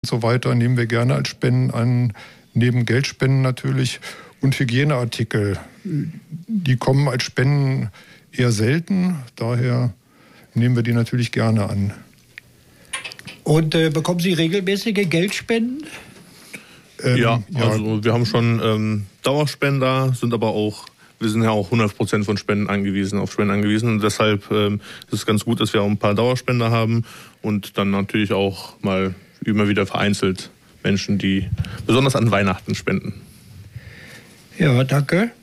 so weiter nehmen wir gerne als Spenden an, neben Geldspenden natürlich. Und Hygieneartikel, die kommen als Spenden eher selten, daher nehmen wir die natürlich gerne an. Und bekommen Sie regelmäßige Geldspenden? Ja, also wir haben schon Dauerspender, wir sind ja auch 100% auf Spenden angewiesen. Und deshalb ist es ganz gut, dass wir auch ein paar Dauerspender haben und dann natürlich auch mal immer wieder vereinzelt Menschen, die besonders an Weihnachten spenden. Ja, danke.